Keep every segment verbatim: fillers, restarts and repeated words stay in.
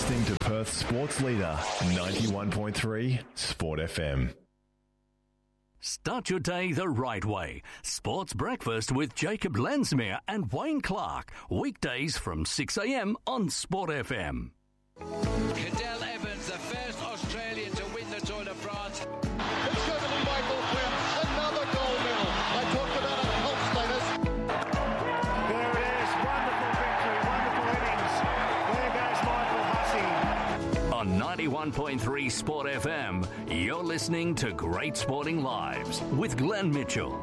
listening to Perth's sports leader, ninety-one point three Sport F M. Start your day the right way. Sports Breakfast with Jacob Lensmere and Wayne Clark. Weekdays from six a.m. on Sport F M. Cadel Evans, the first Australian to win the Tour de France. It's going to be Michael Quinn. Another gold medal. I talked about a cult status. There it is. Wonderful victory. Wonderful innings. There goes Michael Hussey. On ninety-one point three Sport F M, you're listening to Great Sporting Lives with Glenn Mitchell.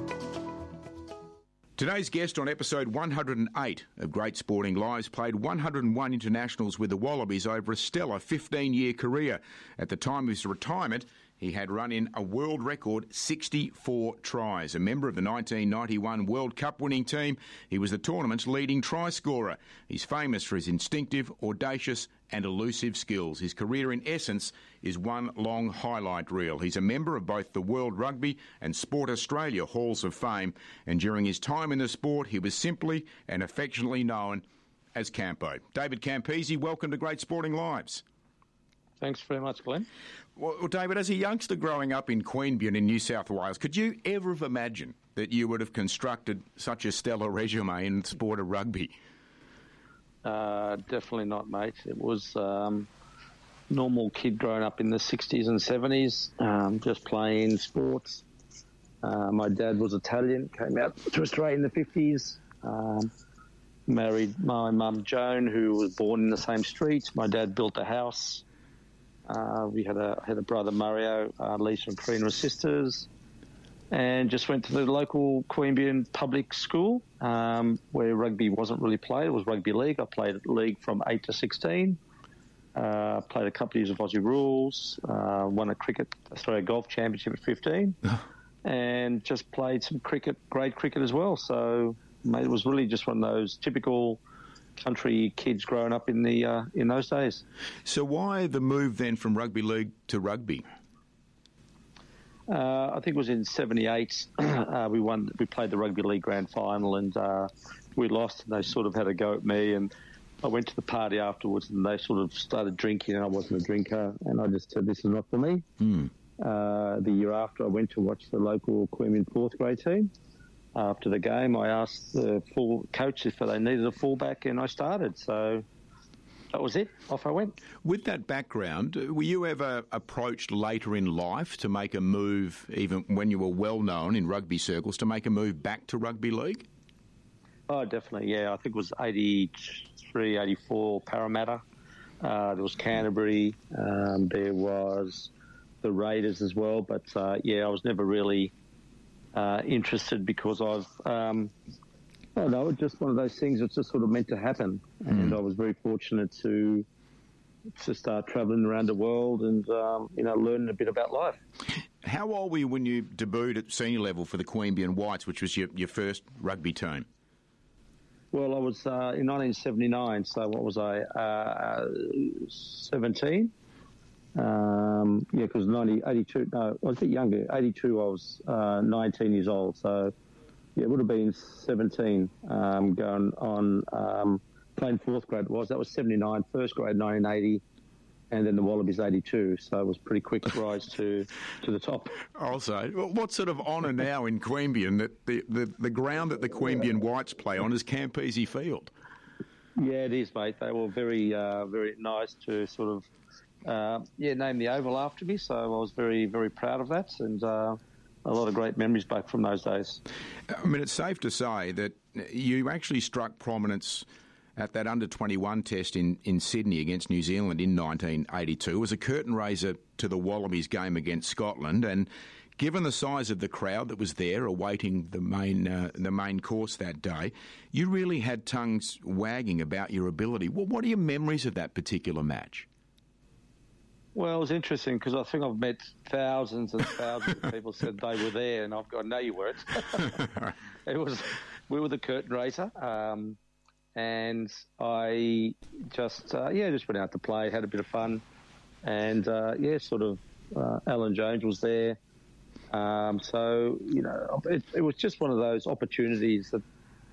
Today's guest on episode one hundred eight of Great Sporting Lives played one hundred one internationals with the Wallabies over a stellar fifteen-year career. At the time of his retirement, he had run in a world record sixty-four tries. A member of the nineteen ninety-one World Cup winning team, he was the tournament's leading try scorer. He's famous for his instinctive, audacious and elusive skills. His career, in essence, is one long highlight reel. He's a member of both the World Rugby and Sport Australia Halls of Fame, and during his time in the sport, he was simply and affectionately known as Campo. David Campese, welcome to Great Sporting Lives. Thanks very much, Glenn. Well, David, as a youngster growing up in Queanbeyan in New South Wales, could you ever have imagined that you would have constructed such a stellar resume in the sport of rugby? Uh, definitely not, mate. It was um, normal kid growing up in the sixties and seventies, um, just playing sports. Uh, my dad was Italian, came out to Australia in the fifties, um, married my mum Joan, who was born in the same street. My dad built a house. Uh, we had a had a brother Mario, uh, Lisa and Karina were sisters, and just went to the local Queanbeyan public school um, where rugby wasn't really played. It was rugby league. I played league from eight to sixteen. Uh, played a couple of years of Aussie rules. Uh, won a cricket Australia Golf Championship at fifteen, and just played some cricket, grade cricket as well. So mate, it was really just one of those typical country kids growing up in the uh, in those days. So why the move then from rugby league to rugby? Uh, I think it was in seventy-eight. uh, we won. We played the rugby league grand final, and uh, we lost. And they sort of had a go at me, and I went to the party afterwards, and they sort of started drinking, and I wasn't a drinker, and I just said, "This is not for me." Mm. Uh, the year after, I went to watch the local Queanbeyan fourth grade team. After the game, I asked the full coach if they needed a fullback, and I started. So that was it. Off I went. With that background, were you ever approached later in life to make a move, even when you were well known in rugby circles, to make a move back to rugby league? Oh, definitely, yeah. I think it was eighty-three, eighty-four Parramatta. Uh, there was Canterbury. Um, there was the Raiders as well. But, uh, yeah, I was never really uh, interested because I've... Um, I don't know, it's just one of those things that's just sort of meant to happen. Mm. And I was very fortunate to to start travelling around the world and, um, you know, learning a bit about life. How old were you when you debuted at senior level for the Queanbeyan Whites, which was your, your first rugby team? Well, I was uh, in nineteen seventy-nine, so what was I, uh, seventeen? Um, yeah, because eighty-two, no, I was a bit younger. eighty-two, I was uh, nineteen years old, so... Yeah, it would have been seventeen um, going on, um, playing fourth grade it was. That was seventy-nine, first grade nineteen eighty, and then the Wallabies eighty-two. So it was a pretty quick rise to, to the top. Also, what sort of honour now in Queanbeyan that the, the, the ground that the Queanbeyan Whites play on is Campese Field? Yeah, it is, mate. They were very, uh, very nice to sort of, uh, yeah, name the oval after me. So I was very, very proud of that, and uh, a lot of great memories back from those days. I mean, it's safe to say that you actually struck prominence at that under twenty-one test in, in Sydney against New Zealand in nineteen eighty-two. It was a curtain raiser to the Wallabies game against Scotland, and given the size of the crowd that was there awaiting the main uh, the main course that day, you really had tongues wagging about your ability. Well, what are your memories of that particular match? Well, it was interesting because I think I've met thousands and thousands of people said they were there, and I've gone, no, you weren't. It was, we were the curtain raiser, um, and I just, uh, yeah, just went out to play, had a bit of fun, and uh, yeah, sort of, uh, Alan Jones was there. Um, so, you know, it, it was just one of those opportunities that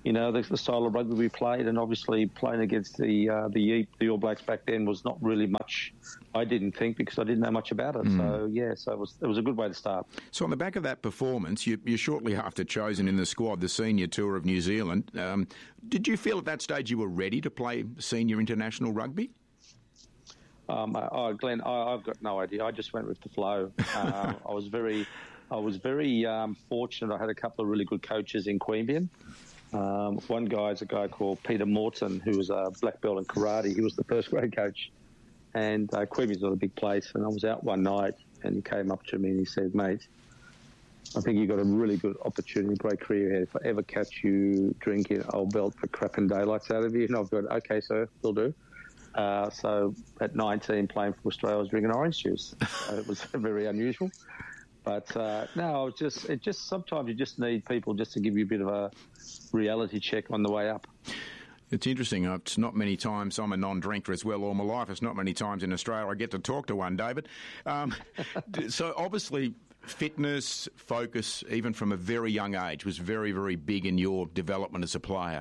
you know, the, the style of rugby we played, and obviously playing against the uh, the the All Blacks back then was not really much. I didn't think because I didn't know much about it. Mm. So yeah, so it was it was a good way to start. So on the back of that performance, you, you're shortly after chosen in the squad, the senior tour of New Zealand. Um, did you feel at that stage you were ready to play senior international rugby? Um, oh, Glenn, I, I've got no idea. I just went with the flow. Uh, I was very, I was very um, fortunate. I had a couple of really good coaches in Queanbeyan. Um, one guy is a guy called Peter Morton, who was a black belt in karate. He was the first grade coach. And uh, Queanbeyan's not a big place. And I was out one night and he came up to me and he said, mate, I think you've got a really good opportunity, great career ahead. If I ever catch you drinking, I'll belt the crapping daylights out of you. And I've got, okay, sir, will do. Uh, so at nineteen, playing for Australia, I was drinking orange juice. So it was very unusual. But uh, no, I was just, it just, sometimes you just need people just to give you a bit of a reality check on the way up. It's interesting. It's not many times, I'm a non-drinker as well all my life. It's not many times in Australia I get to talk to one, David. Um, so obviously fitness, focus, even from a very young age, was very, very big in your development as a player.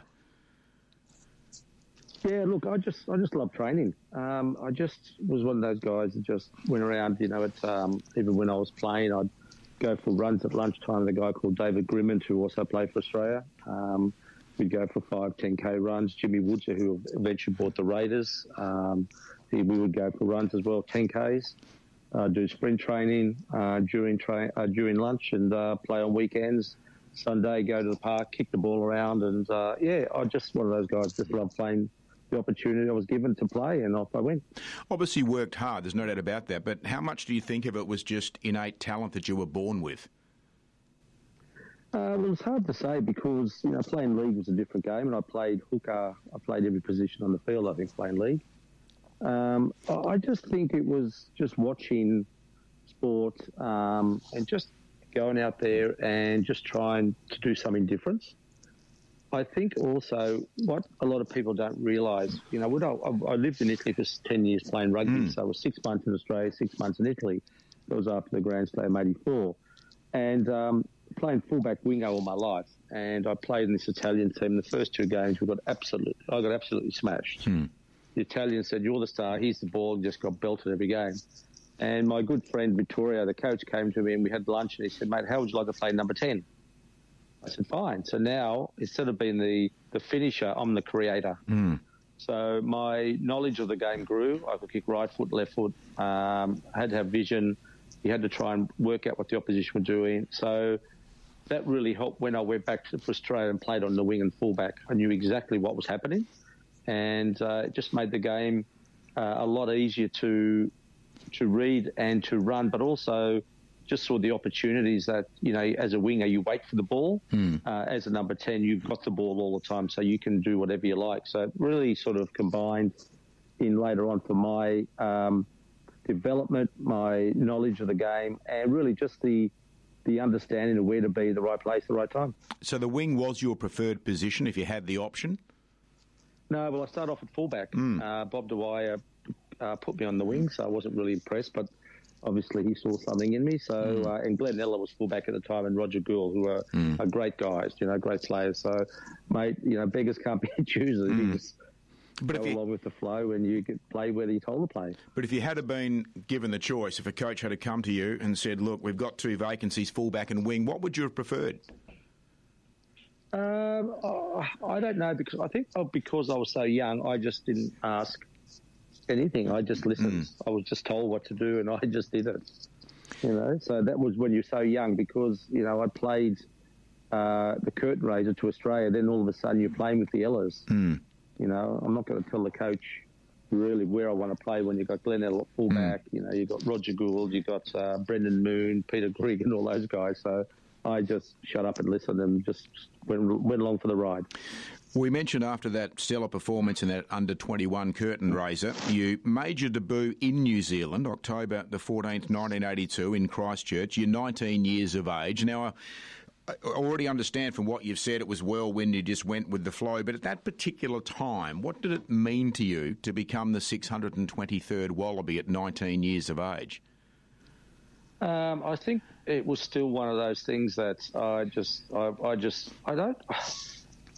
Yeah, look, I just I just love training. Um, I just was one of those guys that just went around, you know, at, um, even when I was playing, I'd go for runs at lunchtime with a guy called David Grimmond, who also played for Australia. Um, we'd go for five, ten K runs. Jimmy Woodser, who eventually bought the Raiders, um, he, we would go for runs as well, ten Ks, uh, do sprint training uh, during, tra- uh, during lunch and uh, play on weekends. Sunday, go to the park, kick the ball around. And, uh, yeah, I just one of those guys just love playing the opportunity I was given to play, and off I went. Obviously worked hard, there's no doubt about that, but how much do you think of it was just innate talent that you were born with? Uh, well, it's hard to say because, you know, playing league was a different game, and I played hooker, I played every position on the field, I think, playing league. Um, I just think it was just watching sport um, and just going out there and just trying to do something different. I think also what a lot of people don't realise, you know, I, I lived in Italy for ten years playing rugby, mm. so I was six months in Australia, six months in Italy. That was after the Grand Slam eighty-four. And um, playing fullback winger all my life. And I played in this Italian team. The first two games, we got absolutely, I got absolutely smashed. Mm. The Italian said, you're the star, here's the ball, and just got belted every game. And my good friend Vittorio, the coach, came to me and we had lunch and he said, mate, how would you like to play number ten? I said, fine. So now, instead of being the, the finisher, I'm the creator. Mm. So my knowledge of the game grew. I could kick right foot, left foot. Um, I had to have vision. You had to try and work out what the opposition were doing. So that really helped when I went back to Australia and played on the wing and fullback. I knew exactly what was happening. And uh, it just made the game uh, a lot easier to to read and to run, but also just saw the opportunities that, you know, as a winger, you wait for the ball. Mm. Uh, as a number ten, you've got the ball all the time, so you can do whatever you like. So it really sort of combined in later on for my um, development, my knowledge of the game, and really just the the understanding of where to be, the right place, the right time. So the wing was your preferred position if you had the option? No, well, I started off at fullback. Mm. Uh, Bob Dwyer uh, put me on the wing, so I wasn't really impressed, but obviously he saw something in me. So, mm. uh, and Glenn Ella was fullback at the time, and Roger Gould, who are, mm. are great guys, you know, great players. So, mate, you know, beggars can't be choosers. Mm. You just but go if you, along with the flow, and you get play whether you're told to play. But if you had been given the choice, if a coach had to come to you and said, look, we've got two vacancies, fullback and wing, what would you have preferred? Um, oh, I don't know, because I think oh, because I was so young, I just didn't ask anything. I just listened. Mm. I was just told what to do, and I just did it. You know, so that was when you're so young, because you know I played uh, the curtain raiser to Australia. Then all of a sudden you're playing with the Ellas. Mm. You know, I'm not going to tell the coach really where I want to play when you've got Glenn Ella at fullback. Mm. You know, you've got Roger Gould, you've got uh, Brendan Moon, Peter Grigg, and all those guys. So I just shut up and listened and just went, went along for the ride. We mentioned after that stellar performance in that under twenty-one curtain raiser, you made your debut in New Zealand, October the fourteenth, nineteen eighty-two, in Christchurch. You're nineteen years of age. Now, I already understand from what you've said it was whirlwind, you just went with the flow, but at that particular time, what did it mean to you to become the six hundred twenty-third Wallaby at nineteen years of age? Um, I think it was still one of those things that I just, I, I just, I don't...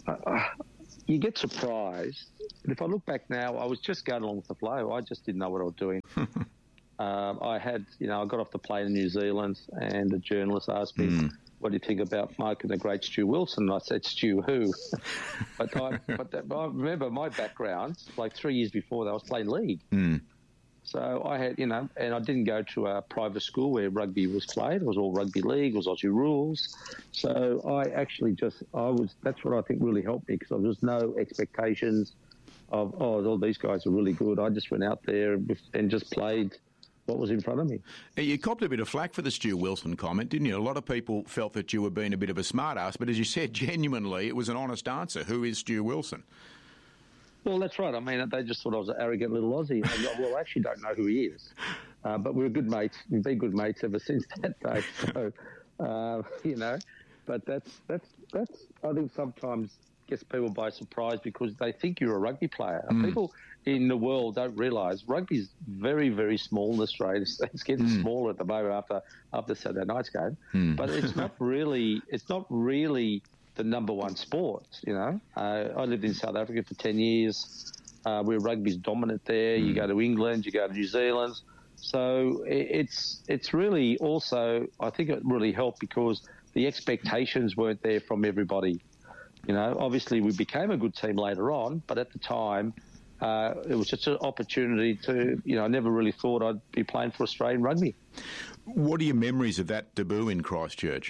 uh, you get surprised. But if I look back now, I was just going along with the flow. I just didn't know what I was doing. um, I had, you know, I got off the plane in New Zealand, and a journalist asked me, mm. "What do you think about Mike and the great Stu Wilson?" And I said, "Stu who?" but I, but that, I remember my background. Like three years before that, I was playing league. Mm. So I had, you know, and I didn't go to a private school where rugby was played. It was all rugby league. It was Aussie rules. So I actually just, I was, that's what I think really helped me, because there was no expectations of, oh, all these guys are really good. I just went out there and just played what was in front of me. You copped a bit of flack for the Stu Wilson comment, didn't you? A lot of people felt that you were being a bit of a smart-ass, but as you said, genuinely, it was an honest answer. Who is Stu Wilson? Well, that's right. I mean, they just thought I was an arrogant little Aussie. I go, well, I actually don't know who he is. Uh, but we were good mates. We've been good mates ever since that day. So, uh, you know, but that's, that's, that's, I think sometimes gets people by surprise because they think you're a rugby player. Mm. People in the world don't realise rugby's very, very small in Australia. It's, it's getting mm. smaller at the moment after, after Saturday night's game. Mm. But it's not really, it's not really the number one sport, you know. Uh, I lived in South Africa for ten years. Uh, where rugby's dominant there. Mm. You go to England, you go to New Zealand. So it's it's really also, I think it really helped because the expectations weren't there from everybody. You know, obviously we became a good team later on, but at the time uh, it was just an opportunity to, you know, I never really thought I'd be playing for Australian rugby. What are your memories of that debut in Christchurch?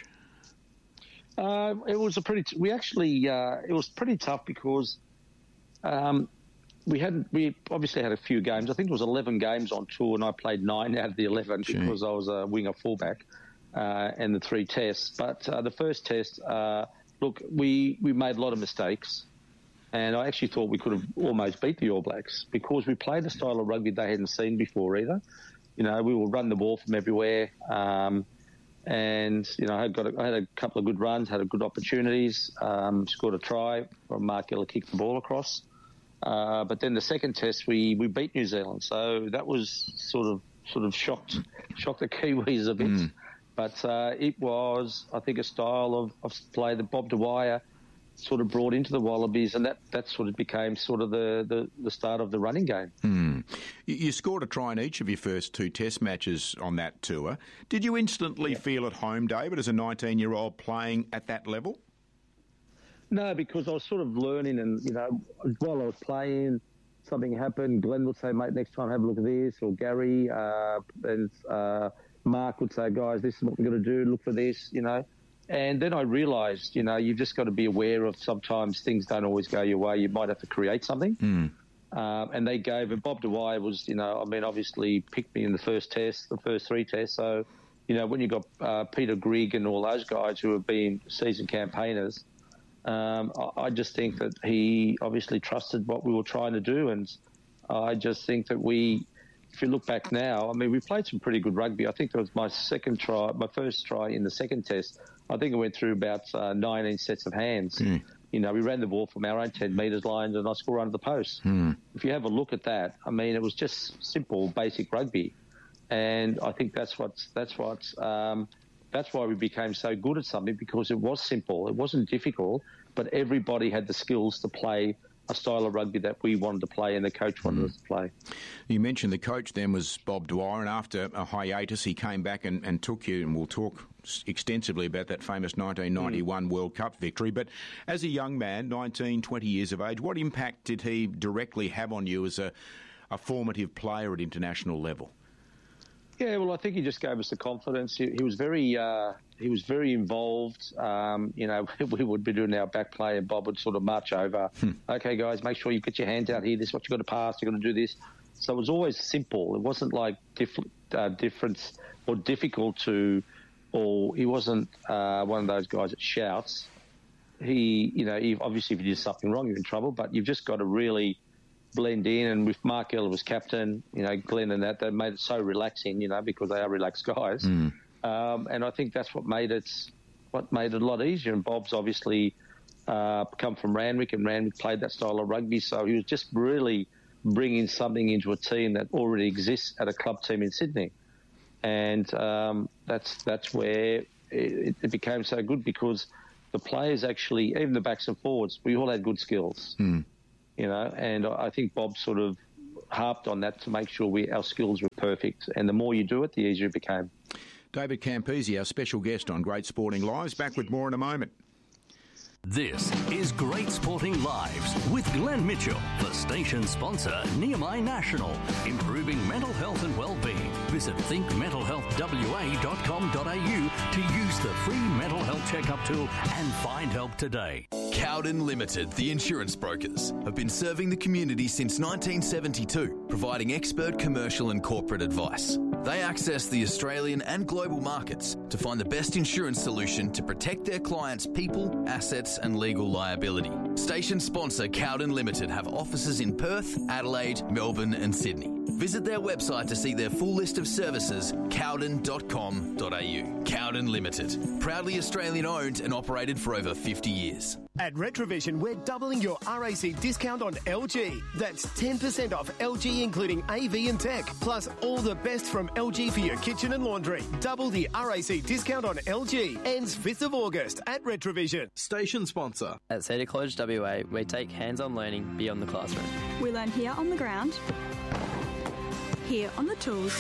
Uh, it was a pretty. T- we actually. Uh, it was pretty tough because um, we had. We obviously had a few games. I think it was eleven games on tour, and I played nine out of the eleven Gee. because I was a winger fullback, uh, and the three tests. But uh, the first test, uh, look, we we made a lot of mistakes, and I actually thought we could have almost beat the All Blacks because we played a style of rugby they hadn't seen before either. You know, we would run the ball from everywhere. Um, And, you know, I had, got a, I had a couple of good runs, had a good opportunities, um, scored a try from Mark Ella, kicked the ball across. Uh, but then the second test, we, we beat New Zealand. So that was sort of sort of shocked shocked the Kiwis a bit. Mm. But uh, it was, I think, a style of, of play that Bob Dwyer sort of brought into the Wallabies, and that, that sort of became sort of the, the, the start of the running game. Mm. You, you scored a try in each of your first two test matches on that tour. Did you instantly yeah. feel at home, David, as a nineteen-year-old playing at that level? No, because I was sort of learning, and, you know, while I was playing, something happened. Glenn would say, mate, next time have a look at this, or Gary, uh, and uh, Mark would say, guys, this is what we're going to do, look for this, you know. And then I realised, you know, you've just got to be aware of sometimes things don't always go your way. You might have to create something. Mm. Um, and they gave, and Bob Dwyer was, you know, I mean, obviously picked me in the first test, the first three tests. So, you know, when you got uh, Peter Grigg and all those guys who have been seasoned campaigners, um, I, I just think that he obviously trusted what we were trying to do. And I just think that we, if you look back now, I mean, we played some pretty good rugby. I think that was my second try, my first try in the second test. I think it went through about uh, nineteen sets of hands. Mm. You know, we ran the ball from our own ten metres lines and I scored under the post. Mm. If you have a look at that, I mean, it was just simple, basic rugby. And I think that's what's, that's what's, um, that's why we became so good at something, because it was simple. It wasn't difficult, but everybody had the skills to play a style of rugby that we wanted to play and the coach wanted mm. us to play. You mentioned the coach then was Bob Dwyer, and after a hiatus he came back and, and took you, and we'll talk extensively about that famous nineteen ninety-one mm. World Cup victory. But as a young man, nineteen, twenty years of age, what impact did he directly have on you as a, a formative player at international level? Yeah, well, I think he just gave us the confidence. He, he was very, uh, he was very involved. Um, you know, we would be doing our back play, and Bob would sort of march over. Hmm. Okay, guys, make sure you get your hands out here. This is what you've got to pass. You've got to do this. So it was always simple. It wasn't like diff- uh, difference or difficult to, or he wasn't uh, one of those guys that shouts. He, you know, he, obviously if you did something wrong, you're in trouble. But you've just got to really blend in, and with Mark Ella was captain, you know, Glenn and that, they made it so relaxing, you know, because they are relaxed guys. Mm. Um, and I think that's what made it, what made it a lot easier. And Bob's obviously uh, come from Randwick, and Randwick played that style of rugby, so he was just really bringing something into a team that already exists at a club team in Sydney. And um, that's that's where it, it became so good, because the players actually, even the backs and forwards, we all had good skills, Hmm. you know, and I think Bob sort of harped on that to make sure we our skills were perfect. And the more you do it, the easier it became. David Campese, our special guest on Great Sporting Lives. Back with more in a moment. This is Great Sporting Lives with Glenn Mitchell, the station sponsor, Nehemiah National, improving mental health and well-being. Visit think mental health w a dot com dot a u to use the free mental health checkup tool and find help today. Cowden Limited, the insurance brokers, have been serving the community since nineteen seventy-two, providing expert commercial and corporate advice. They access the Australian and global markets to find the best insurance solution to protect their clients' people, assets and legal liability. Station sponsor Cowden Limited have offices in Perth, Adelaide, Melbourne and Sydney. Visit their website to see their full list of services, cowden dot com dot a u. Cowden Limited, proudly Australian owned and operated for over fifty years. At Retrovision, we're doubling your R A C discount on L G. That's ten percent off L G, including A V and tech. Plus, all the best from L G for your kitchen and laundry. Double the R A C discount on L G. Ends fifth of August at Retrovision. Station sponsor. At Cedar College W A, we take hands-on learning beyond the classroom. We learn here on the ground, here on the tools,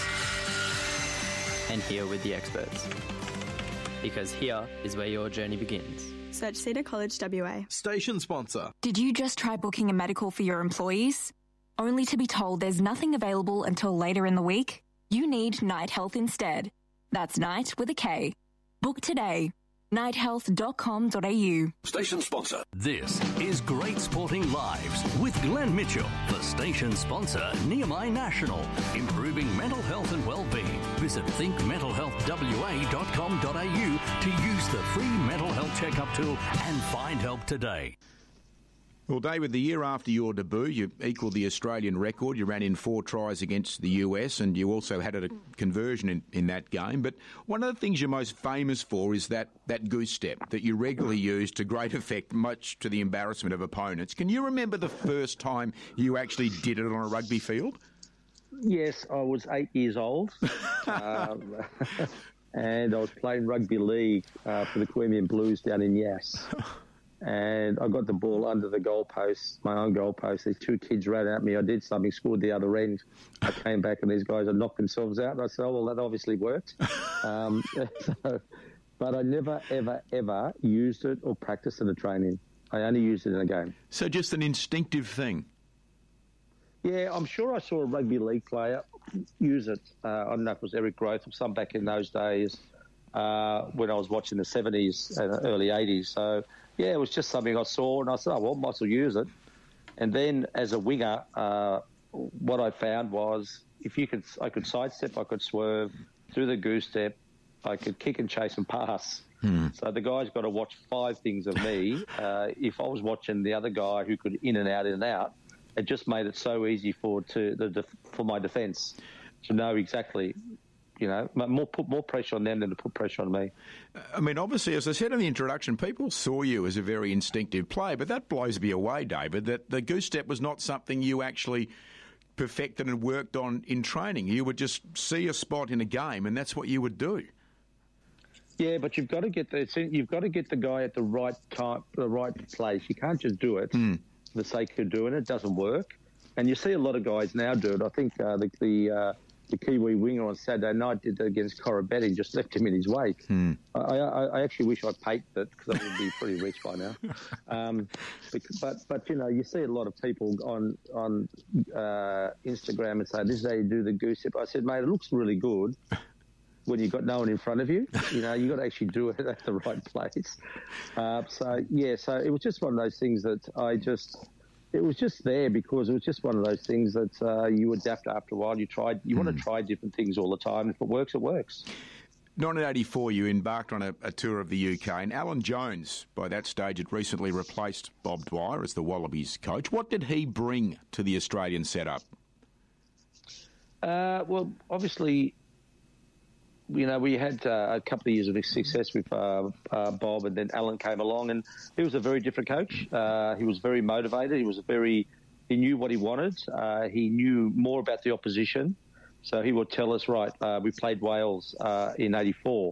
and here with the experts. Because here is where your journey begins. Search Cedar College W A. Station sponsor. Did you just try booking a medical for your employees? Only to be told there's nothing available until later in the week? You need Night Health instead. That's Night with a K. Book today. night health dot com dot a u. Station sponsor. This is Great Sporting Lives with Glenn Mitchell, the station sponsor, Nehemiah National, improving mental health and well-being. Visit think mental health w a dot com dot a u to use the free mental health checkup tool and find help today. Well, David, the year after your debut, you equalled the Australian record. You ran in four tries against the U S and you also had a conversion in, in that game. But one of the things you're most famous for is that, that goose step that you regularly use to great effect, much to the embarrassment of opponents. Can you remember the first time you actually did it on a rugby field? Yes, I was eight years old. um, and I was playing rugby league uh, for the Queanbeyan Blues down in Yass. And I got the ball under the goalpost, my own goalpost. These two kids ran at me. I did something, scored the other end. I came back and these guys had knocked themselves out. And I said, oh, well, that obviously worked. Um, so, but I never, ever, ever used it or practiced in a training. I only used it in a game. So just an instinctive thing? Yeah, I'm sure I saw a rugby league player use it. Uh, I don't know if it was Eric Groth or some back in those days uh, when I was watching the seventies and early eighties. So, yeah, it was just something I saw, and I said, oh, well, might as well use it. And then as a winger, uh, what I found was if you could, I could sidestep, I could swerve, through the goose step, I could kick and chase and pass. Hmm. So the guy's got to watch five things of me. Uh, if I was watching the other guy who could in and out, in and out, it just made it so easy for to the def- for my defence to know exactly. You know, more put more pressure on them than to put pressure on me. I mean, obviously, as I said in the introduction, people saw you as a very instinctive player, but that blows me away, David, that the goose step was not something you actually perfected and worked on in training. You would just see a spot in a game, and that's what you would do. Yeah, but you've got to get the you've got to get the guy at the right time, the right place. You can't just do it mm. for the sake of doing it. It doesn't work, and you see a lot of guys now do it. I think uh, the the. Uh, The Kiwi winger on Saturday night did that against Corabetti, just left him in his wake. Hmm. I, I, I actually wish I'd patented it because I would be pretty rich by now. Um, but, but, you know, you see a lot of people on on uh, Instagram and say, this is how you do the goose step. I said, mate, it looks really good when you've got no one in front of you. You know, you've got to actually do it at the right place. Uh, so, yeah, so it was just one of those things that I just... It was just there because it was just one of those things that uh, you adapt after a while. You tried. You mm. want to try different things all the time. If it works, it works. nineteen eighty-four, you embarked on a, a tour of the U K, and Alan Jones, by that stage, had recently replaced Bob Dwyer as the Wallabies coach. What did he bring to the Australian setup? Uh, well, obviously, you know, we had uh, a couple of years of success with uh, uh, Bob, and then Alan came along, and he was a very different coach. Uh, he was very motivated. He was a very, he knew what he wanted. Uh, he knew more about the opposition. So he would tell us, right, uh, we played Wales uh, in eighty-four.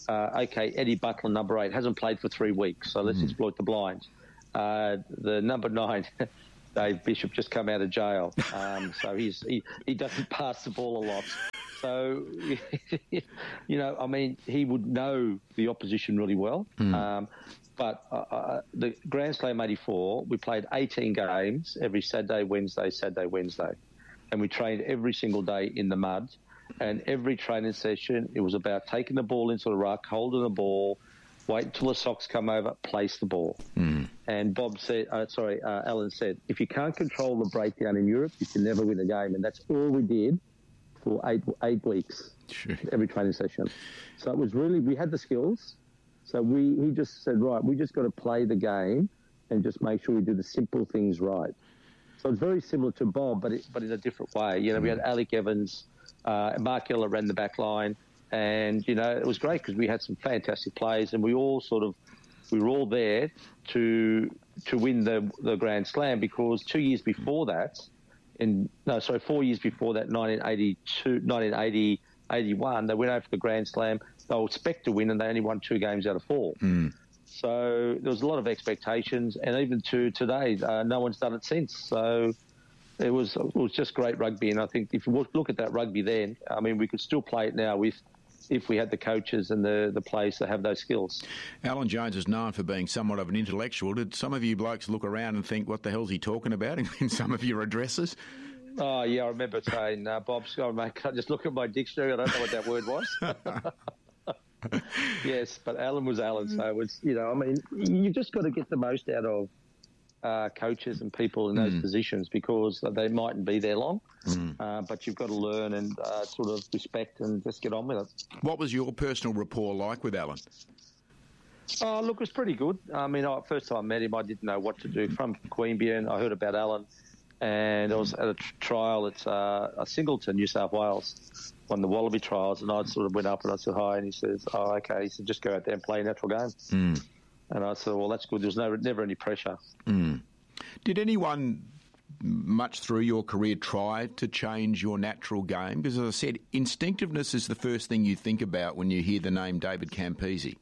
Uh, okay, Eddie Butler, number eight, hasn't played for three weeks, so let's mm. exploit the blinds. Uh, the number nine, Dave Bishop, just come out of jail, um, so he's he, he doesn't pass the ball a lot. So, you know, I mean, he would know the opposition really well. Mm. Um, but uh, uh, the Grand Slam eighty-four, we played eighteen games every Saturday, Wednesday, Saturday, Wednesday. And we trained every single day in the mud. And every training session, it was about taking the ball into the ruck, holding the ball, wait until the socks come over, place the ball. Mm. And Bob said, uh, sorry, uh, Alan said, if you can't control the breakdown in Europe, you can never win a game. And that's all we did for eight eight weeks, sure. every training session. So it was really, we had the skills. So we he just said, right, we just got to play the game and just make sure we do the simple things right. So it's very similar to Bob, but it, but in a different way. You know, mm. we had Alec Evans, uh, Mark Ella ran the back line, and, you know, it was great because we had some fantastic plays, and we all sort of, we were all there to to win the the Grand Slam, because two years before that, in no, sorry, four years before that, nineteen eighty-two, nineteen eighty, eighty-one, they went over for the Grand Slam. They were expected to win, and they only won two games out of four. Mm. So there was a lot of expectations, and even to today, uh, no one's done it since. So it was it was just great rugby, and I think if you look at that rugby then, I mean, we could still play it now with if we had the coaches and the, the players that have those skills. Alan Jones is known for being somewhat of an intellectual. Did some of you blokes look around and think, what the hell's he talking about in, in some of your addresses? Oh, yeah, I remember saying, uh, Bob, Scott, mate, can I just look at my dictionary? I don't know what that word was. Yes, but Alan was Alan, so it was, you know, I mean, you just got to get the most out of uh, coaches and people in those mm. positions, because they mightn't be there long, mm. uh, but you've got to learn and uh, sort of respect and just get on with it. What was your personal rapport like with Alan? Oh, look, it was pretty good. I mean, I, first time I met him, I didn't know what to do. From Queanbeyan, I heard about Alan, and I was at a tr- trial at uh, a Singleton, New South Wales, won the Wallaby trials, and I sort of went up and I said hi, and he says, oh, okay. He said, just go out there and play a natural game. Mm. And I said, well, that's good. There was no, never any pressure. Mm. Did anyone much through your career try to change your natural game? Because, as I said, instinctiveness is the first thing you think about when you hear the name David Campese.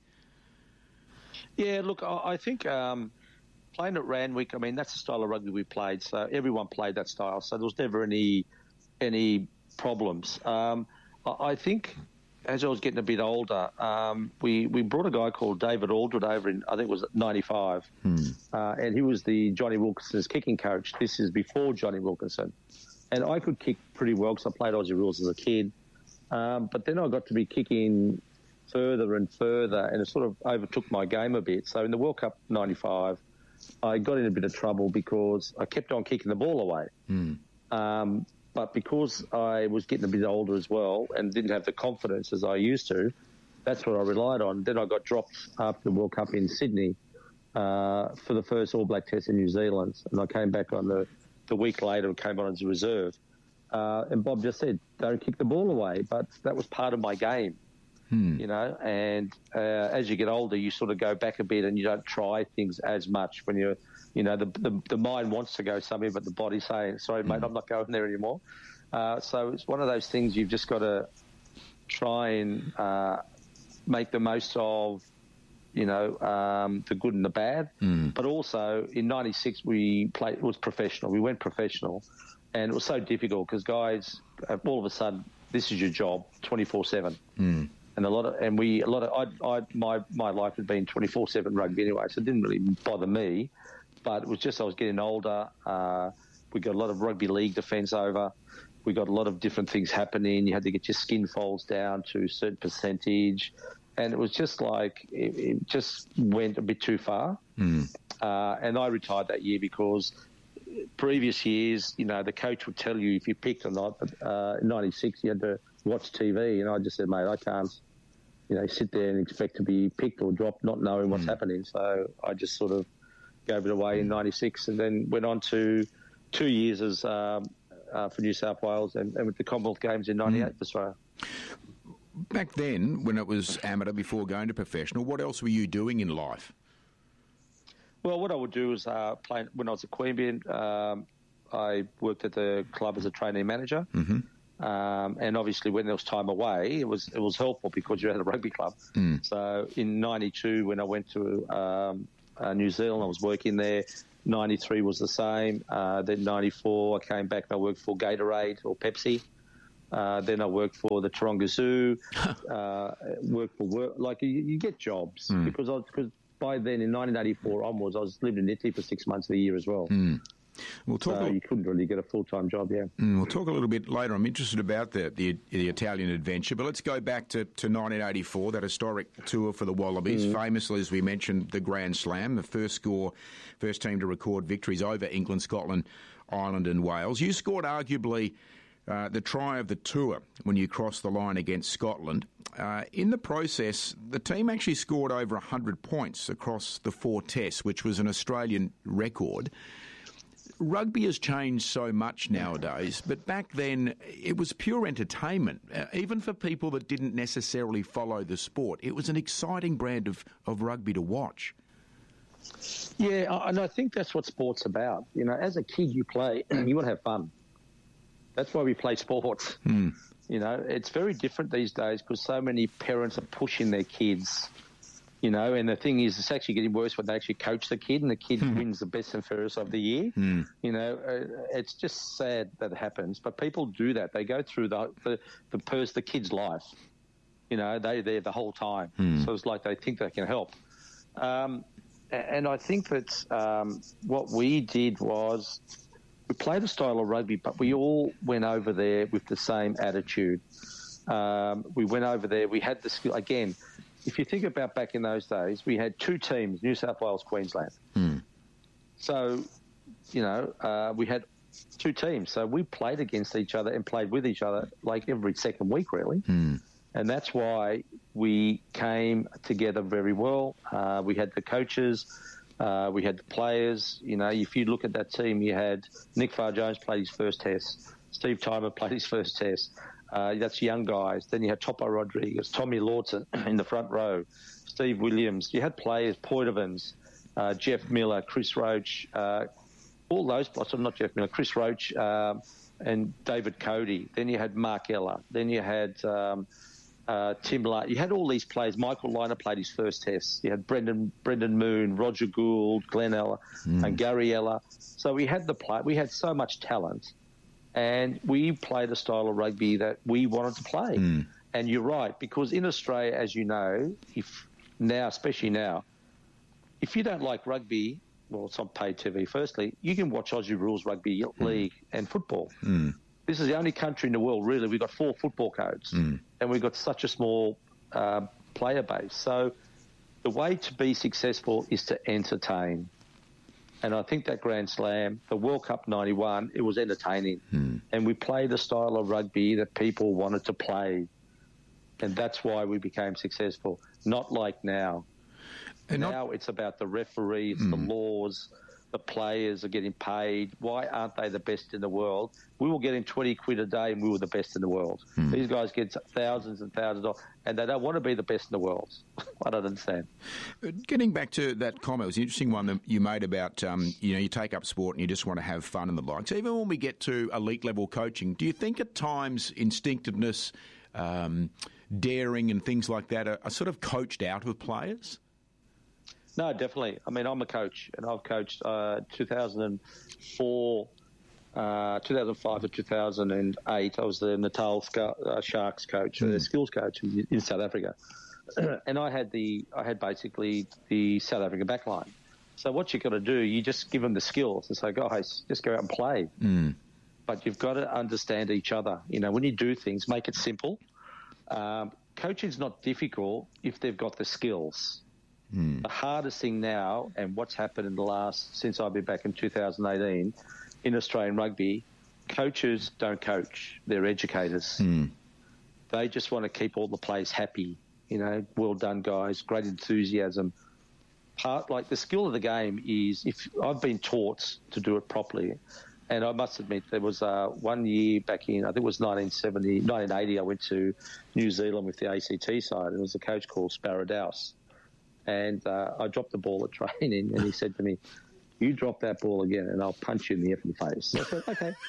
Yeah, look, I think um, playing at Randwick, I mean, that's the style of rugby we played, so everyone played that style, so there was never any any problems. Um, I think as I was getting a bit older, um, we, we brought a guy called David Aldred over in, I think it was ninety-five, hmm. uh, and he was the Johnny Wilkinson's kicking coach. This is before Johnny Wilkinson. And I could kick pretty well because I played Aussie rules as a kid, um, but then I got to be kicking further and further, and it sort of overtook my game a bit. So in the World Cup ninety-five, I got in a bit of trouble because I kept on kicking the ball away. Hmm. Um, But because I was getting a bit older as well and didn't have the confidence as I used to, that's what I relied on. Then I got dropped after the World Cup in Sydney uh, for the first All Black Test in New Zealand. And I came back on the, the week later and came on as a reserve. Uh, and Bob just said, don't kick the ball away. But that was part of my game, hmm. you know. And uh, as you get older, you sort of go back a bit and you don't try things as much when you're, you know, the, the the mind wants to go somewhere, but the body's saying, sorry, mate, mm. I'm not going there anymore. Uh, so it's one of those things you've just got to try and uh, make the most of, you know, um, the good and the bad. Mm. But also in ninety-six, we played, it was professional. We went professional, and it was so difficult because guys, all of a sudden, this is your job twenty-four seven. Mm. And a lot of, and we, a lot of, I, I, my, my life had been twenty-four seven rugby anyway, so it didn't really bother me. But it was just I was getting older. Uh, we got a lot of rugby league defence over. We got a lot of different things happening. You had to get your skin folds down to a certain percentage. And it was just like, it, it just went a bit too far. Mm. Uh, and I retired that year because previous years, you know, the coach would tell you if you picked or not. But uh, in ninety-six, you had to watch T V. And I just said, mate, I can't, you know, sit there and expect to be picked or dropped not knowing what's mm. happening. So I just sort of gave it away in ninety-six, and then went on to two years as um, uh, for New South Wales and, and with the Commonwealth Games in ninety-eight mm. for Australia. Back then, when it was amateur before going to professional, what else were you doing in life? Well, what I would do is uh, play, when I was at Queanbeyan, um, I worked at the club as a trainee manager, mm-hmm. Um, and obviously, when there was time away, it was it was helpful because you're at a rugby club. Mm. So in ninety-two, when I went to um, uh, New Zealand, I was working there. ninety-three was the same. Uh, then ninety-four, I came back and I worked for Gatorade or Pepsi. Uh, then I worked for the Taronga Zoo. uh, worked for work like you, you get jobs mm. because I, because by then in nineteen eighty-four onwards, I was living in Italy for six months of the year as well. Mm. We'll talk so a, you couldn't really get a full-time job, yeah. Mm, we'll talk a little bit later. I'm interested about the, the the Italian adventure, but let's go back to, to nineteen eighty-four, that historic tour for the Wallabies. Mm. Famously, as we mentioned, the Grand Slam, the first score, first team to record victories over England, Scotland, Ireland and Wales. You scored arguably uh, the try of the tour when you crossed the line against Scotland. Uh, in the process, the team actually scored over one hundred points across the four tests, which was an Australian record. Rugby has changed so much nowadays, but back then it was pure entertainment, uh, even for people that didn't necessarily follow the sport. It was an exciting brand of, of rugby to watch. Yeah, and I think that's what sport's about. You know, as a kid you play, you want to have fun. That's why we play sports. Mm. You know, it's very different these days because so many parents are pushing their kids. You know, and the thing is, it's actually getting worse when they actually coach the kid and the kid mm. wins the best and fairest of the year. Mm. You know, uh, it's just sad that it happens, but people do that. They go through the the the, pers- the kid's life. You know, they're there the whole time. Mm. So it's like they think they can help. Um, and I think that um, what we did was we played a style of rugby, but we all went over there with the same attitude. Um, we went over there. We had the skill again. If you think about back in those days, we had two teams, New South Wales, Queensland. Mm. So, you know, uh, we had two teams. So we played against each other and played with each other like every second week, really. Mm. And that's why we came together very well. Uh, we had the coaches. Uh, we had the players. You know, if you look at that team, you had Nick Farr-Jones played his first test. Steve Timer played his first test. Uh, that's young guys. Then you had Topo Rodriguez, Tommy Lawton in the front row, Steve Williams. You had players, Poitevins, uh, Jeff Miller, Chris Roach, uh, all those, sorry, not Jeff Miller, Chris Roach um, and David Cody. Then you had Mark Ella. Then you had um, uh, Tim Lane. You had all these players. Michael Liner played his first test. You had Brendan Brendan Moon, Roger Gould, Glenn Ella, mm. and Gary Ella. So we had the play. We had so much talent. And we played a style of rugby that we wanted to play. Mm. And you're right, because in Australia, as you know, if now, especially now, if you don't like rugby, well, it's on paid T V, firstly, you can watch Aussie Rules Rugby mm. League and football. Mm. This is the only country in the world, really. We've got four football codes, mm. and we've got such a small uh, player base. So the way to be successful is to entertain. And I think that Grand Slam, the World Cup ninety-one, it was entertaining. Hmm. And we played a style of rugby that people wanted to play. And that's why we became successful. Not like now. And now not... it's about the referees, hmm. the laws, the players are getting paid. Why aren't they the best in the world? We were getting twenty quid a day and we were the best in the world. Hmm. These guys get thousands and thousands of dollars and they don't want to be the best in the world. I don't understand. Getting back to that comment, it was an interesting one that you made about, um, you know, you take up sport and you just want to have fun and the like. So even when we get to elite level coaching, do you think at times instinctiveness, um, daring and things like that are, are sort of coached out of players? No, definitely. I mean, I'm a coach, and I've coached uh, two thousand four, uh, two thousand five to two thousand eight. I was the Natal uh, Sharks coach, mm. the skills coach in, in South Africa, and I had the I had basically the South African backline. So what you've got to do, you just give them the skills and say, guys, just go out and play. Mm. But you've got to understand each other. You know, when you do things, make it simple. Um, coaching's not difficult if they've got the skills. Mm. The hardest thing now, and what's happened in the last, since I've been back in two thousand eighteen, in Australian rugby, coaches don't coach. They're educators. Mm. They just want to keep all the players happy. You know, well done, guys, great enthusiasm. Part, like the skill of the game is, if I've been taught to do it properly, and I must admit there was uh, one year back in, I think it was nineteen seventy, nineteen eighty, I went to New Zealand with the A C T side. There was a coach called Sparrow Dowse. And uh, I dropped the ball at training, and he said to me, you drop that ball again and I'll punch you in the effing face. So I said,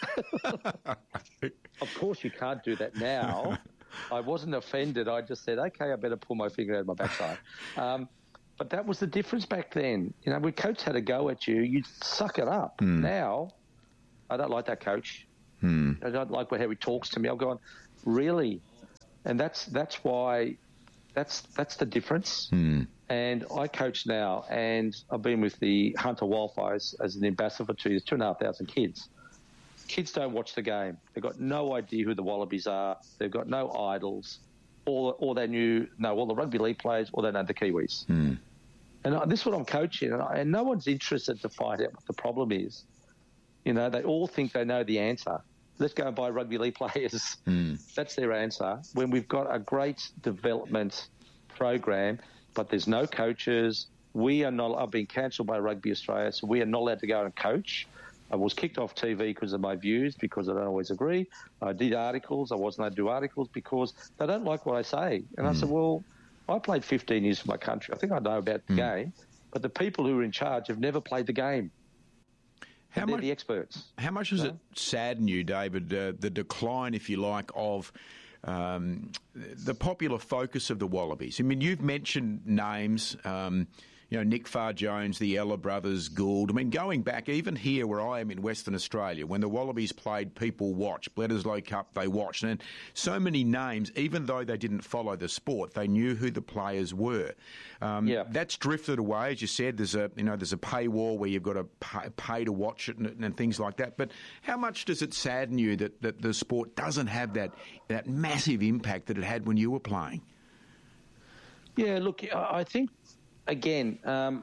okay. Of course you can't do that now. I wasn't offended. I just said, okay, I better pull my finger out of my backside. Um, but that was the difference back then. You know, when coach had a go at you, you'd suck it up. Mm. Now, I don't like that coach. Mm. I don't like how he talks to me. I'm going, really? And that's that's why that's that's the difference. Mm. And I coach now, and I've been with the Hunter Wildfires as an ambassador for two years, two and a half thousand kids. Kids don't watch the game. They've got no idea who the Wallabies are. They've got no idols. All, all they knew, know all the rugby league players, or they know the Kiwis. Mm. And I, this is what I'm coaching, and, I, and no one's interested to find out what the problem is. You know, they all think they know the answer. Let's go and buy rugby league players. Mm. That's their answer. When we've got a great development program, but there's no coaches. We are not. I've been cancelled by Rugby Australia, so we are not allowed to go and coach. I was kicked off T V because of my views, because I don't always agree. I did articles. I wasn't allowed to do articles because they don't like what I say. And mm. I said, well, I played fifteen years for my country. I think I know about the mm. game, but the people who are in charge have never played the game. How much, they're the experts. How much does no? it sadden you, David, uh, the decline, if you like, of um, the popular focus of the Wallabies? I mean, you've mentioned names, um, you know, Nick Farr-Jones, the Ella brothers, Gould. I mean, going back, even here where I am in Western Australia, when the Wallabies played, people watched. Bledisloe Cup, they watched. And so many names, even though they didn't follow the sport, they knew who the players were. Um, yeah. That's drifted away, as you said. There's a, you know, there's a paywall where you've got to pay, pay to watch it and, and things like that. But how much does it sadden you that, that the sport doesn't have that that massive impact that it had when you were playing? Yeah, look, I think, again, um,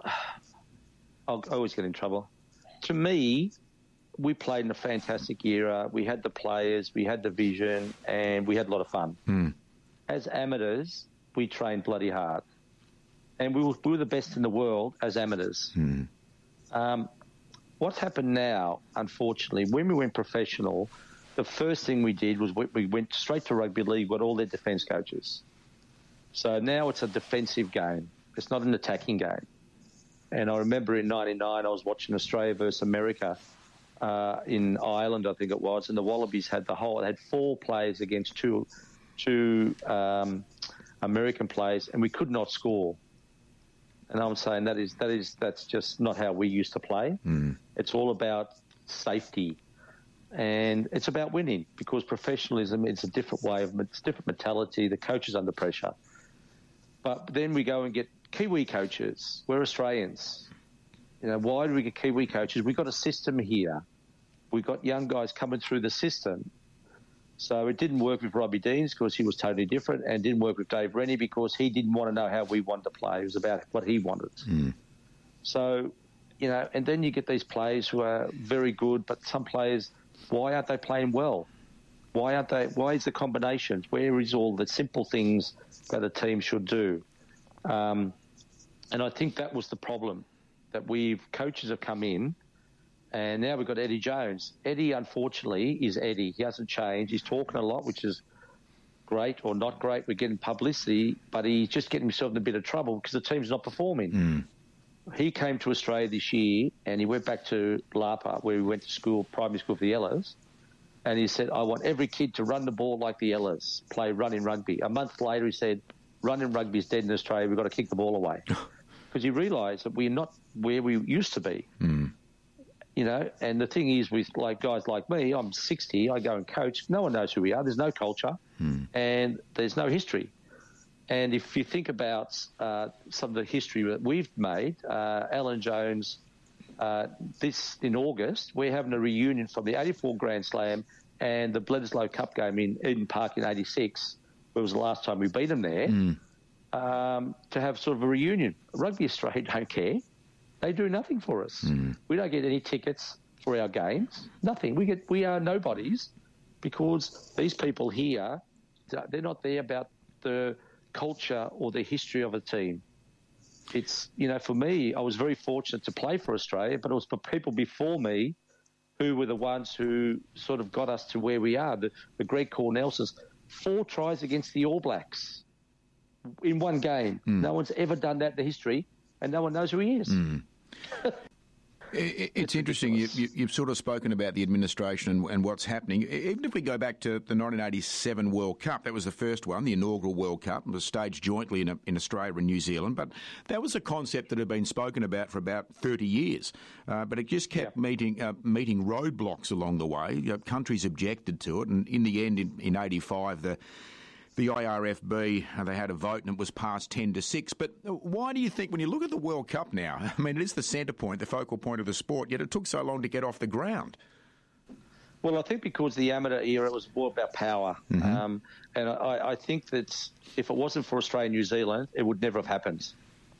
I'll always get in trouble. To me, we played in a fantastic era. We had the players, we had the vision, and we had a lot of fun. Mm. As amateurs, we trained bloody hard. And we were, we were the best in the world as amateurs. Mm. Um, what's happened now, unfortunately, when we went professional, the first thing we did was we, we went straight to rugby league, got all their defence coaches. So now it's a defensive game. It's not an attacking game. And I remember in ninety-nine, I was watching Australia versus America uh, in Ireland, I think it was, and the Wallabies had the whole, they had four players against two, two um, American players, and we could not score. And I'm saying that is that is that's just not how we used to play. Mm. It's all about safety, and it's about winning, because professionalism is a different way of it's a different mentality. The coach is under pressure, but then we go and get Kiwi coaches. We're Australians. You know, why do we get Kiwi coaches? We've got a system here. We've got young guys coming through the system. So it didn't work with Robbie Deans because he was totally different, and didn't work with Dave Rennie because he didn't want to know how we wanted to play. It was about what he wanted. Mm. So, you know, and then you get these players who are very good, but some players, why aren't they playing well? Why aren't they? Why is the combinations? Where is all the simple things that a team should do? Um, and I think that was the problem, that we've coaches have come in, and now we've got Eddie Jones. Eddie, unfortunately, is Eddie. He hasn't changed. He's talking a lot, which is great or not great. We're getting publicity, but he's just getting himself in a bit of trouble because the team's not performing. Mm. He came to Australia this year, and he went back to Lapa, where we went to school, primary school for the Ellas, and he said, I want every kid to run the ball like the Ellas, play running rugby. A month later, he said, running rugby is dead in Australia. We've got to kick the ball away. Because he realised that we're not where we used to be. Mm. You know, and the thing is, with like guys like me, I'm sixty, I go and coach. No one knows who we are. There's no culture, mm. and there's no history. And if you think about uh, some of the history that we've made, uh, Alan Jones, uh, this in August, we're having a reunion from the eighty-four Grand Slam and the Bledisloe Cup game in Eden Park in eighty-six. It was the last time we beat them there, mm. um, to have sort of a reunion. Rugby Australia don't care. They do nothing for us. Mm. We don't get any tickets for our games. Nothing. We get we are nobodies because these people here, they're not there about the culture or the history of a team. It's, you know, for me, I was very fortunate to play for Australia, but it was for people before me who were the ones who sort of got us to where we are. The, the Greg Cornelsons, four tries against the All Blacks in one game. Mm. No one's ever done that in the history, and no one knows who he is. Mm. It, it's interesting. You, you, you've sort of spoken about the administration and, and what's happening. Even if we go back to the nineteen eighty-seven World Cup, that was the first one, the inaugural World Cup. It was staged jointly in, in Australia and New Zealand. But that was a concept that had been spoken about for about thirty years. Uh, but it just kept yeah. meeting uh, meeting roadblocks along the way. You know, countries objected to it. And in the end, in, in eighty-five, the The I R F B, they had a vote and it was passed ten to six. But why do you think, when you look at the World Cup now, I mean, it is the centre point, the focal point of the sport, yet it took so long to get off the ground? Well, I think because the amateur era was more about power. Mm-hmm. Um, and I, I think that if it wasn't for Australia and New Zealand, it would never have happened.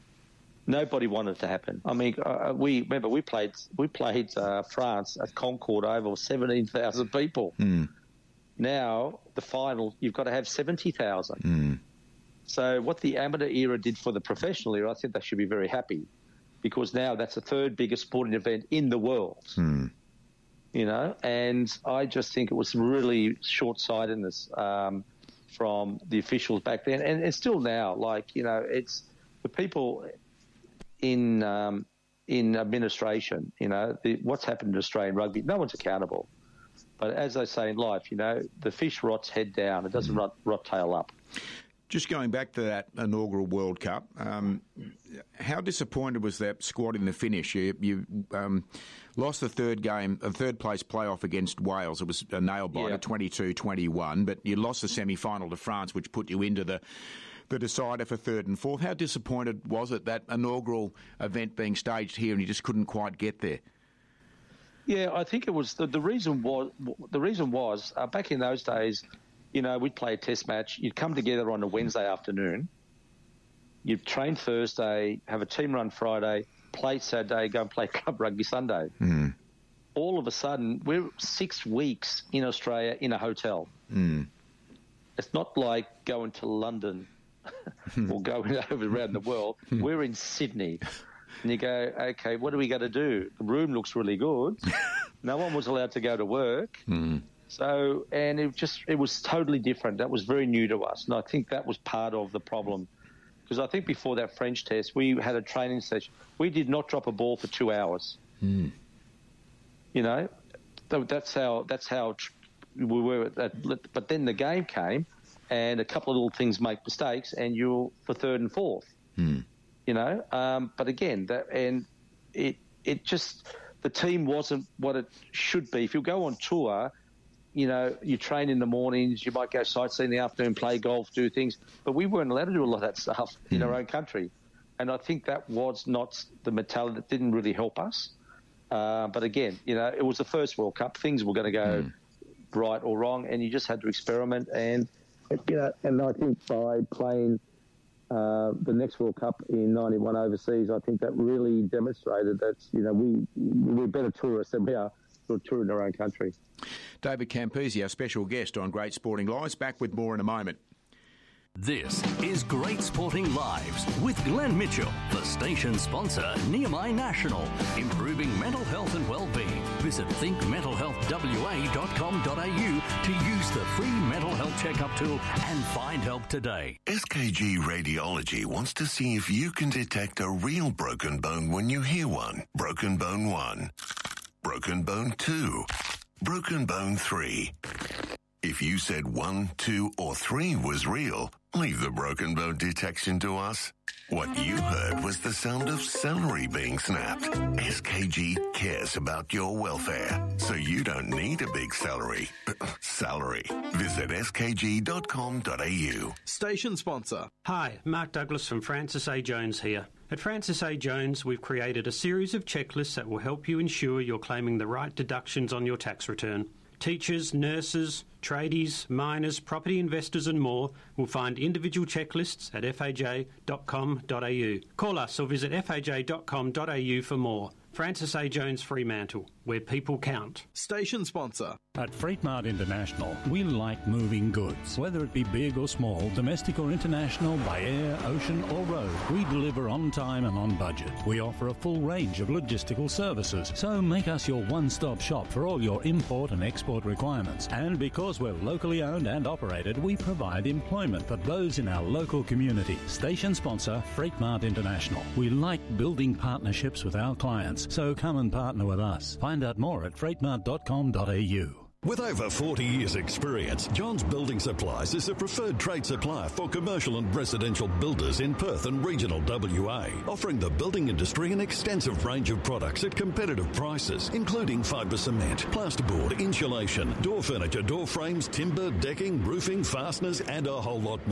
Nobody wanted it to happen. I mean, uh, we remember we played we played uh, France at Concord over seventeen thousand people. Mm. Now, the final, you've got to have seventy thousand. Mm. So what the amateur era did for the professional era, I think they should be very happy, because now that's the third biggest sporting event in the world. Mm. You know, and I just think it was really short-sightedness um, from the officials back then, and, and still now. Like, you know, it's the people in um, in administration, you know, the, what's happened in Australian rugby, no one's accountable. But as they say in life, you know, the fish rots head down. It doesn't mm. rot, rot tail up. Just going back to that inaugural World Cup, um, how disappointed was that squad in the finish? You, you um, lost the third game, a third-place playoff against Wales. It was a nail-biter, yeah. twenty-two twenty-one. But you lost the semi-final to France, which put you into the the decider for third and fourth. How disappointed was it, that inaugural event being staged here and you just couldn't quite get there? Yeah, I think it was the, the reason was the reason was uh, back in those days, you know, we'd play a test match. You'd come together on a Wednesday afternoon. You'd train Thursday, have a team run Friday, play Saturday, go and play club rugby Sunday. Mm. All of a sudden, we're six weeks in Australia in a hotel. Mm. It's not like going to London or going over around the world. We're in Sydney. And you go, okay, what are we going to do? The room looks really good. No one was allowed to go to work. Mm. So, and it just, it was totally different. That was very new to us. And I think that was part of the problem. Because I think before that French test, we had a training session. We did not drop a ball for two hours. Mm. You know, that's how, that's how we were. At, but then the game came and a couple of little things make mistakes and you're for third and fourth. Mm. You know, um, but again, that and it it just the team wasn't what it should be. If you go on tour, you know, you train in the mornings, you might go sightseeing in the afternoon, play golf, do things, but we weren't allowed to do a lot of that stuff mm. in our own country, and I think that was not the mentality. That didn't really help us. Uh, but again, you know, it was the first World Cup; things were going to go mm. right or wrong, and you just had to experiment. And you know, and I think by playing Uh, the next World Cup in ninety-one overseas, I think that really demonstrated that, you know, we, we're better tourists than we are sort of touring our own country. David Campese, our special guest on Great Sporting Lives. Back with more in a moment. This is Great Sporting Lives with Glenn Mitchell, the station sponsor, Nehemiah National, improving mental health and well-being. Visit think mental health w a dot com dot a u to use the free mental health checkup tool and find help today. S K G Radiology wants to see if you can detect a real broken bone when you hear one. Broken bone one. Broken bone two. Broken bone three. If you said one, two, or three was real, leave the broken bone detection to us. What you heard was the sound of celery being snapped. S K G cares about your welfare, so you don't need a big celery. Salary. Visit s k g dot com dot a u. Station sponsor. Hi, Mark Douglas from Francis A. Jones here. At Francis A. Jones, we've created a series of checklists that will help you ensure you're claiming the right deductions on your tax return. Teachers, nurses, tradies, miners, property investors and more will find individual checklists at f a j dot com dot a u. Call us or visit f a j dot com dot a u for more. Francis A. Jones Fremantle. where people count. Station sponsor. At Freight Mart International, we like moving goods. Whether it be big or small, domestic or international, by air, ocean or road, we deliver on time and on budget. We offer a full range of logistical services, so make us your one-stop shop for all your import and export requirements. And because we're locally owned and operated, we provide employment for those in our local community. Station sponsor, Freight Mart International. We like building partnerships with our clients, so come and partner with us. Find out more at freight mart dot com dot a u. With over forty years' experience, John's Building Supplies is a preferred trade supplier for commercial and residential builders in Perth and regional W A, offering the building industry an extensive range of products at competitive prices, including fibre cement, plasterboard, insulation, door furniture, door frames, timber, decking, roofing, fasteners and a whole lot more.